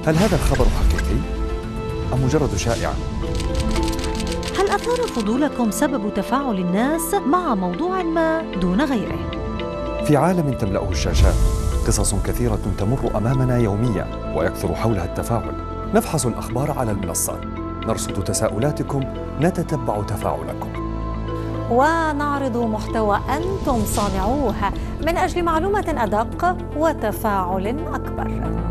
هل هذا الخبر حقيقي أم مجرد شائعة؟ هل أثار فضولكم سبب تفاعل الناس مع موضوع ما دون غيره؟ في عالم تملأه الشاشات قصص كثيرة تمر أمامنا يوميا ويكثر حولها التفاعل. نفحص الأخبار على المنصات، نرصد تساؤلاتكم، نتتبع تفاعلكم، ونعرض محتوى أنتم صانعوه من أجل معلومة أدق وتفاعل أكبر.